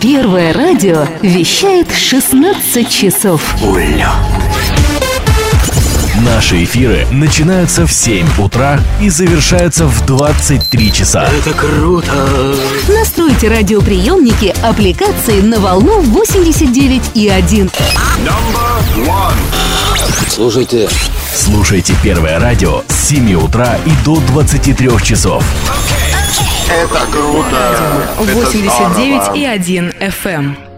Первое радио вещает 16 часов. Улет. Наши эфиры начинаются в 7 утра и завершаются в 23 часа. Это круто! Настройте радиоприемники аппликации на волну 89,1. Слушайте Первое радио с 7 утра и до 23 часов. Это круто! 89,1 FM.